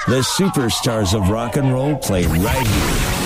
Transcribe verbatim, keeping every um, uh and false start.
The superstars of rock and roll play right here